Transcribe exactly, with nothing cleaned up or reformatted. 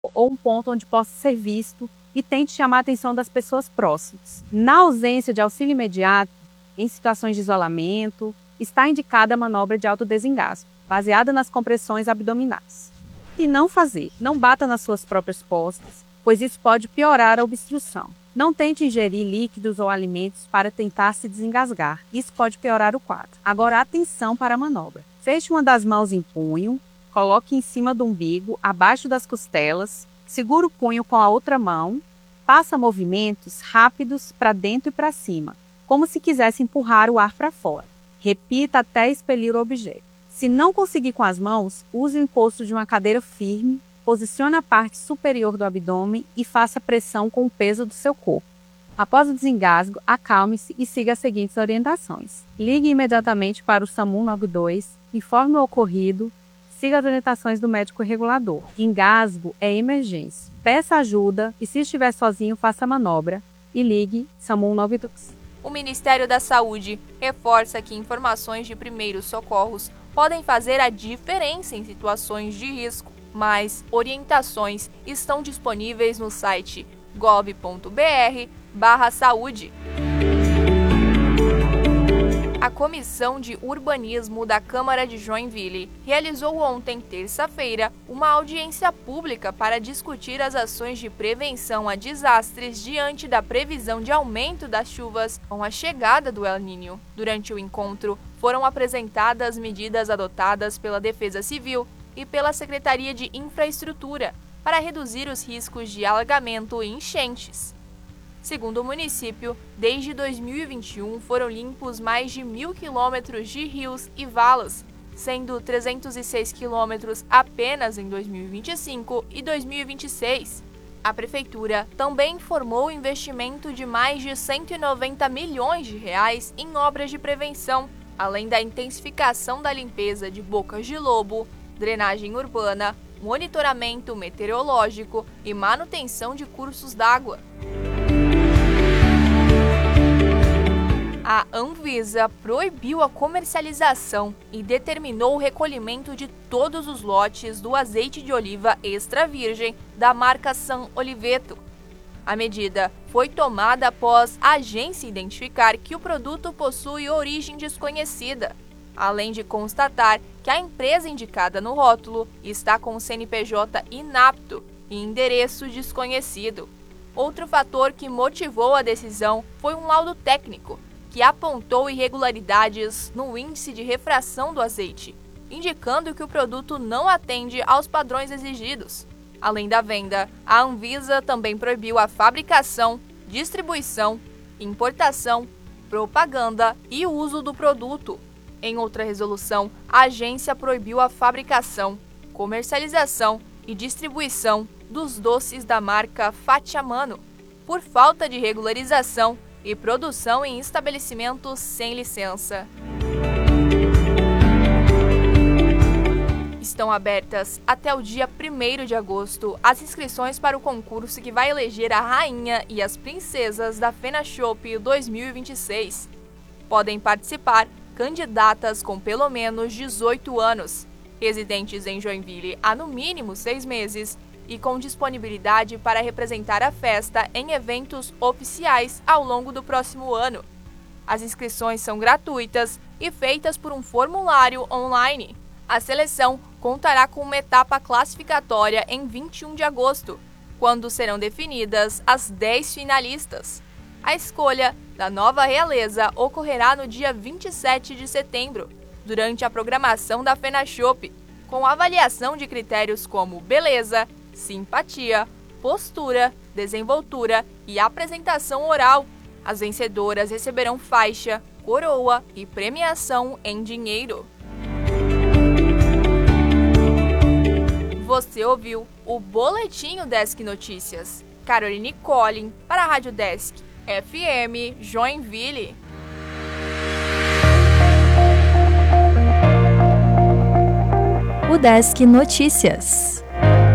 ou um ponto onde possa ser visto e tente chamar a atenção das pessoas próximas. Na ausência de auxílio imediato, em situações de isolamento, está indicada a manobra de autodesengasgo, baseada nas compressões abdominais. E não fazer, não bata nas suas próprias costas, pois isso pode piorar a obstrução. Não tente ingerir líquidos ou alimentos para tentar se desengasgar, isso pode piorar o quadro. Agora atenção para a manobra. Feche uma das mãos em punho, coloque em cima do umbigo, abaixo das costelas, segura o punho com a outra mão, faça movimentos rápidos para dentro e para cima, como se quisesse empurrar o ar para fora. Repita até expelir o objeto. Se não conseguir com as mãos, use o encosto de uma cadeira firme, posicione a parte superior do abdômen e faça pressão com o peso do seu corpo. Após o desengasgo, acalme-se e siga as seguintes orientações. Ligue imediatamente para o SAMU nove dois, informe o ocorrido, siga as orientações do médico regulador. Engasgo é emergência. Peça ajuda e, se estiver sozinho, faça a manobra e ligue SAMU nove dois. O Ministério da Saúde reforça que informações de primeiros socorros podem fazer a diferença em situações de risco. Mais orientações estão disponíveis no site gov ponto br barra saúde. A Comissão de Urbanismo da Câmara de Joinville realizou ontem, terça-feira, uma audiência pública para discutir as ações de prevenção a desastres diante da previsão de aumento das chuvas com a chegada do El Niño. Durante o encontro, foram apresentadas medidas adotadas pela Defesa Civil e pela Secretaria de Infraestrutura para reduzir os riscos de alagamento e enchentes. Segundo o município, desde dois mil e vinte e um foram limpos mais de mil quilômetros de rios e valas, sendo trezentos e seis quilômetros apenas em dois mil e vinte e cinco e dois mil e vinte e seis. A Prefeitura também informou o investimento de mais de cento e noventa milhões de reais em obras de prevenção, além da intensificação da limpeza de bocas de lobo, drenagem urbana, monitoramento meteorológico e manutenção de cursos d'água. A Anvisa proibiu a comercialização e determinou o recolhimento de todos os lotes do azeite de oliva extra virgem da marca San Oliveto. A medida foi tomada após a agência identificar que o produto possui origem desconhecida, além de constatar que a empresa indicada no rótulo está com o C N P J inapto e endereço desconhecido. Outro fator que motivou a decisão foi um laudo técnico, que apontou irregularidades no índice de refração do azeite, indicando que o produto não atende aos padrões exigidos. Além da venda, a Anvisa também proibiu a fabricação, distribuição, importação, propaganda e uso do produto. Em outra resolução, a agência proibiu a fabricação, comercialização e distribuição dos doces da marca Fatiamano, por falta de regularização e produção em estabelecimentos sem licença. Estão abertas até o dia primeiro de agosto as inscrições para o concurso que vai eleger a rainha e as princesas da FenaShope dois mil e vinte e seis. Podem participar candidatas com pelo menos dezoito anos, residentes em Joinville há no mínimo seis meses e com disponibilidade para representar a festa em eventos oficiais ao longo do próximo ano. As inscrições são gratuitas e feitas por um formulário online. A seleção contará com uma etapa classificatória em vinte e um de agosto, quando serão definidas as dez finalistas. A escolha da nova realeza ocorrerá no dia vinte e sete de setembro, durante a programação da FenaShope, com avaliação de critérios como beleza, simpatia, postura, desenvoltura e apresentação oral. As vencedoras receberão faixa, coroa e premiação em dinheiro. Você ouviu o Boletim Desk Notícias. Caroline Collin para a Rádio Desk F M Joinville. O Desk Notícias.